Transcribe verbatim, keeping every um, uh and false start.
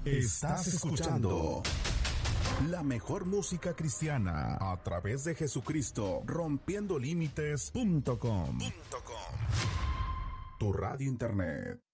Estás escuchando la mejor música cristiana a través de Jesucristo, rompiendo límites punto com. Tu radio internet.